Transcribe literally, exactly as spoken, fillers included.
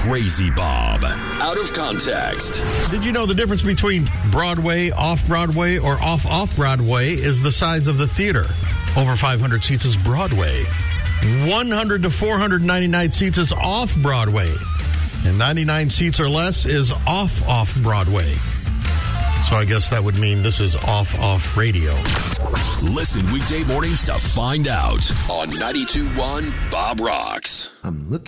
Crazy Bob. Out of context. Did you know the difference between Broadway, off-Broadway, or off-off-Broadway is the size of the theater? Over five hundred seats is Broadway. one hundred to four hundred ninety-nine seats is off-Broadway. And ninety-nine seats or less is off-off-Broadway. So I guess that would mean this is off-off radio. Listen weekday mornings to find out on ninety-two point one Bob Rocks. I'm looking.